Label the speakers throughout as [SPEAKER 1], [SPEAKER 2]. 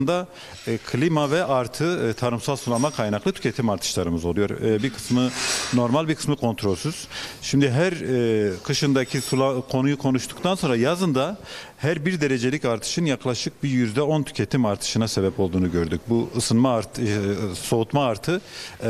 [SPEAKER 1] da klima ve artı tarımsal sulama kaynaklı tüketim artışlarımız oluyor. Bir kısmı normal, bir kısmı kontrolsüz. Şimdi her kışındaki konuyu konuştuktan sonra yazında her 1 derecelik artışın yaklaşık bir %10 tüketim artışına sebep olduğunu gördük. Bu soğutma artı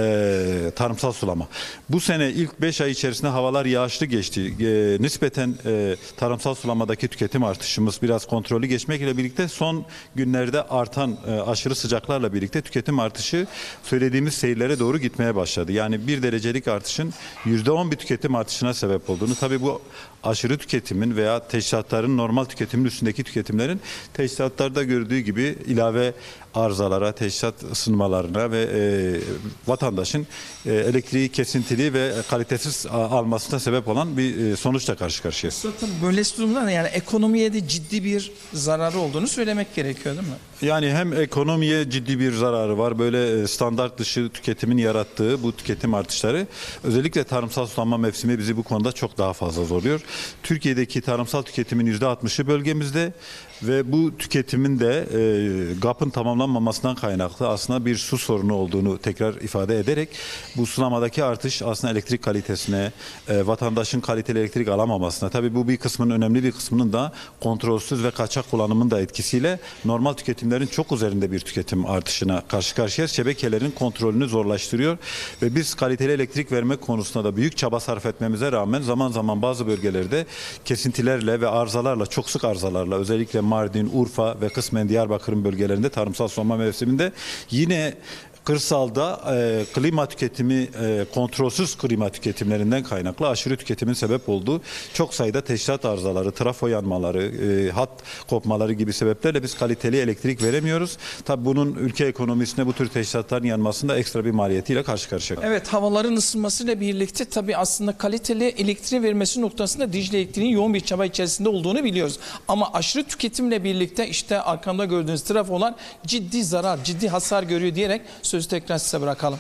[SPEAKER 1] tarımsal sulama. Bu sene ilk 5 ay içerisinde havalar yağışlı geçti. Nispeten tarımsal sulamadaki tüketim artışımız biraz kontrollü geçmekle birlikte son günlerde artan aşırı sıcaklarla birlikte tüketim artışı söylediğimiz seyirlere doğru gitmeye başladı. Yani 1 derecelik artışın %10 bir tüketim artışına sebep olduğunu, tabii bu aşırı tüketimin veya teçhizatların normal tüketimin üstündeki tüketimlerin teçhizatlarda gördüğü gibi ilave arızalara, teçhizat ısınmalarına ve vatandaşın elektriği kesintili ve kalitesiz almasına sebep olan bir sonuçla karşı karşıyayız.
[SPEAKER 2] Zaten böyle durumda yani ekonomiye de ciddi bir zararı olduğunu söylemek gerekiyor, değil mi?
[SPEAKER 1] Yani hem ekonomiye ciddi bir zararı var. Böyle standart dışı tüketimin yarattığı bu tüketim artışları, özellikle tarımsal sulama mevsimi bizi bu konuda çok daha fazla zorluyor. Türkiye'deki tarımsal tüketimin %60'ı bölgemizde ve bu tüketimin de GAP'ın tamamlanmamasından kaynaklı aslında bir su sorunu olduğunu tekrar ifade ederek, bu sulamadaki artış aslında elektrik kalitesine, vatandaşın kaliteli elektrik alamamasına, tabii bu bir kısmının, önemli bir kısmının da kontrolsüz ve kaçak kullanımın da etkisiyle normal tüketimlerin çok üzerinde bir tüketim artışına karşı karşıyayız. Şebekelerin kontrolünü zorlaştırıyor ve biz kaliteli elektrik vermek konusunda da büyük çaba sarf etmemize rağmen zaman zaman bazı bölgelerde kesintilerle ve arızalarla, çok sık arızalarla, özellikle Mardin, Urfa ve kısmen Diyarbakır'ın bölgelerinde tarımsal sulama mevsiminde yine kırsalda klima tüketimi, kontrolsüz klima tüketimlerinden kaynaklı aşırı tüketimin sebep olduğu çok sayıda teçhizat arızaları, trafo yanmaları, hat kopmaları gibi sebeplerle biz kaliteli elektrik veremiyoruz. Tabii bunun ülke ekonomisine bu tür teçhizatların yanmasında ekstra bir maliyetiyle karşı karşıya.
[SPEAKER 2] Evet, havaların ısınmasıyla birlikte tabii aslında kaliteli elektriği vermesi noktasında Dicle Elektriği'nin yoğun bir çaba içerisinde olduğunu biliyoruz. Ama aşırı tüketimle birlikte işte arkamda gördüğünüz trafolar ciddi zarar, ciddi hasar görüyor diyerek sözü tekrar size bırakalım.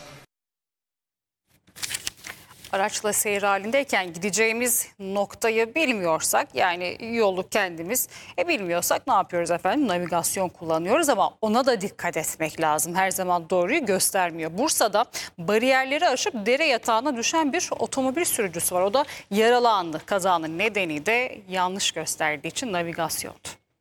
[SPEAKER 3] Araçla seyir halindeyken gideceğimiz noktayı bilmiyorsak, yani yolu kendimiz bilmiyorsak ne yapıyoruz efendim? Navigasyon kullanıyoruz ama ona da dikkat etmek lazım. Her zaman doğruyu göstermiyor. Bursa'da bariyerleri aşıp dere yatağına düşen bir otomobil sürücüsü var. O da yaralandı. Kazanın nedeni de yanlış gösterdiği için navigasyondu.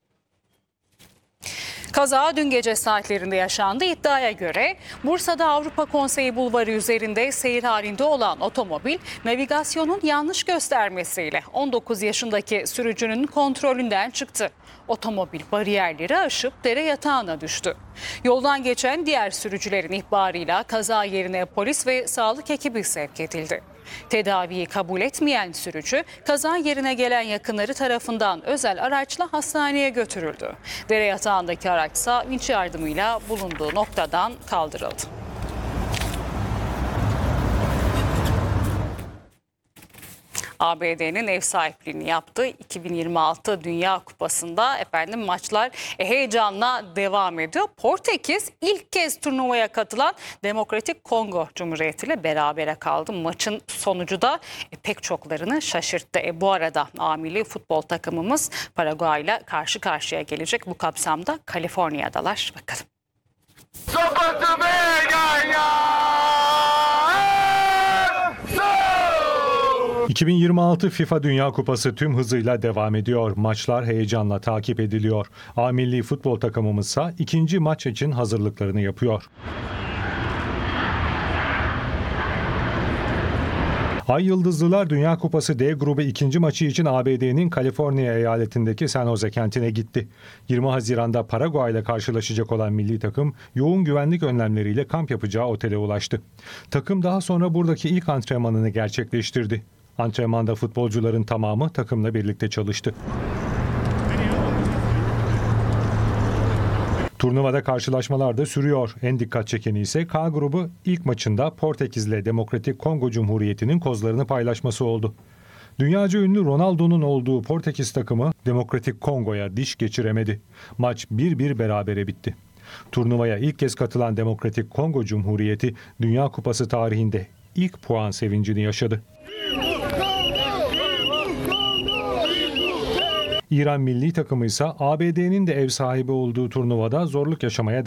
[SPEAKER 3] Kaza dün gece saatlerinde yaşandı. İddiaya göre Bursa'da Avrupa Konseyi Bulvarı üzerinde seyir halinde olan otomobil navigasyonun yanlış göstermesiyle 19 yaşındaki sürücünün kontrolünden çıktı. Otomobil bariyerleri aşıp dere yatağına düştü. Yoldan geçen diğer sürücülerin ihbarıyla kaza yerine polis ve sağlık ekibi sevk edildi. Tedaviyi kabul etmeyen sürücü kaza yerine gelen yakınları tarafından özel araçla hastaneye götürüldü. Dere yatağındaki araçsa vinç yardımıyla bulunduğu noktadan kaldırıldı. ABD'nin ev sahipliğini yaptığı 2026 Dünya Kupası'nda maçlar heyecanla devam ediyor. Portekiz ilk kez turnuvaya katılan Demokratik Kongo Cumhuriyeti ile berabere kaldı. Maçın sonucu da pek çoklarını şaşırttı. Bu arada milli futbol takımımız Paraguay ile karşı karşıya gelecek. Bu kapsamda Kaliforniya'dalar. Bakalım.
[SPEAKER 4] 2026 FIFA Dünya Kupası tüm hızıyla devam ediyor. Maçlar heyecanla takip ediliyor. A milli futbol takımımızsa ikinci maç için hazırlıklarını yapıyor. Ay Yıldızlılar Dünya Kupası D grubu ikinci maçı için ABD'nin Kaliforniya eyaletindeki San Jose kentine gitti. 20 Haziran'da Paraguay ile karşılaşacak olan milli takım yoğun güvenlik önlemleriyle kamp yapacağı otele ulaştı. Takım daha sonra buradaki ilk antrenmanını gerçekleştirdi. Antrenmanda futbolcuların tamamı takımla birlikte çalıştı. Turnuvada karşılaşmalar da sürüyor. En dikkat çekeni ise K grubu ilk maçında Portekiz'le Demokratik Kongo Cumhuriyeti'nin kozlarını paylaşması oldu. Dünyaca ünlü Ronaldo'nun olduğu Portekiz takımı Demokratik Kongo'ya diş geçiremedi. Maç 1-1 berabere bitti. Turnuvaya ilk kez katılan Demokratik Kongo Cumhuriyeti Dünya Kupası tarihinde ilk puan sevincini yaşadı. İran milli takımı ise ABD'nin de ev sahibi olduğu turnuvada zorluk yaşamaya